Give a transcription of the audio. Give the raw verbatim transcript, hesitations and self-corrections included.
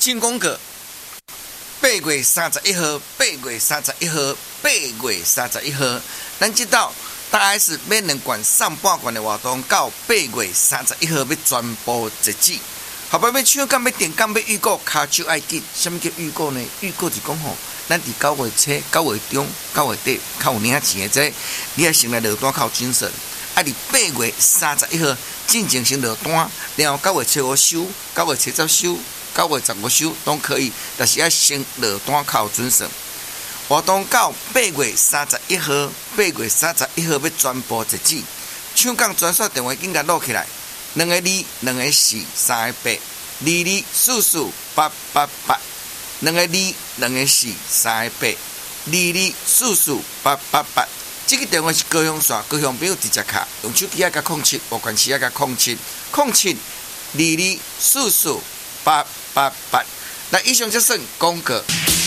进攻阁八月三十一号，八月三十一号，八月三十一号，咱知道大 S 每两罐上半罐的活动到八月三十一号要全部截止。后摆要抢干要电干要预购，骹手爱紧。什么叫预购呢？预购是讲吼，咱伫九月初、九月中、九月底较有领钱的这個，你爱先来落单较有精神。啊，伫八月三十一号进前先落单，然后九月初五收，九月初十收，九月十五收都可以，但是要先落单较有准绳。活动到八月三十一号，八月三十一号要全部截止。抢杠专线电话紧甲录起来，两个二，两个四，三个八，二二四四八八八，两个二，两个四，三个八，二二四四八八八。这个电话是高雄线，高雄朋友直接卡，用手机啊加空七，无关系啊加空七，空七二二四四八八八。那以上就算广告。